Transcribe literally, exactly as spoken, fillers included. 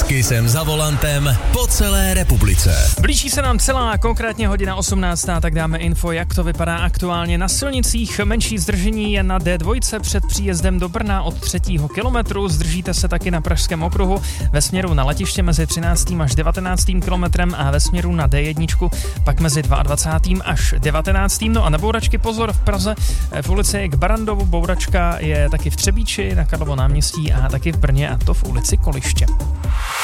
S Kissem za volantem po celé republice. Blíží se nám celá, konkrétně hodina osmnáctá, tak dáme info, jak to vypadá aktuálně na silnicích. Menší zdržení je na dé dva před příjezdem do Brna od třetího kilometru. Zdržíte se taky na Pražském okruhu ve směru na letiště mezi třináctým až devatenáctým kilometrem a ve směru na dé jedna pak mezi dvacátým druhým až devatenáctým No a na bouračky pozor v Praze, v ulici k Barandovu. Bouračka je taky v Třebíči, na Karlovo náměstí a taky v Brně, a to v ulici Koliště.